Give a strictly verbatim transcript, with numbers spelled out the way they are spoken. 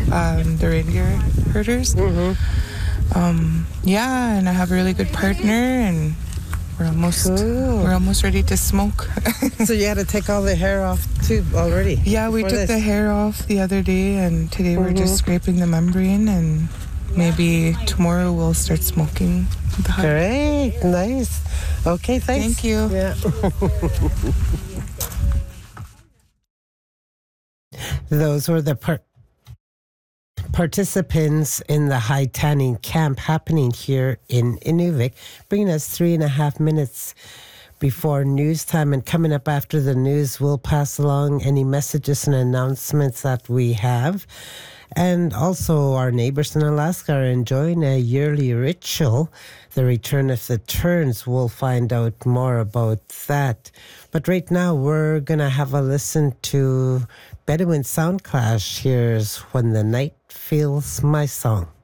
um, the reindeer herders. Mm-hmm. Um, yeah, and I have a really good partner, and we're almost Cool. we're almost ready to smoke. So you had to take all the hair off too already? Yeah, we took this. the hair off the other day, and today we're Mm-hmm. just scraping the membrane, and maybe tomorrow we'll start smoking the hut. Great, nice. Okay, thanks. Thank you. Yeah. Those were the par- participants in the high tanning camp happening here in Inuvik, bringing us three and a half minutes before news time. And coming up after the news, we'll pass along any messages and announcements that we have. And also, our neighbors in Alaska are enjoying a yearly ritual, the Return of the Terns. We'll find out more about that. But right now, we're going to have a listen to Bedouin Sound Clash. Here's When the Night Feels My Song.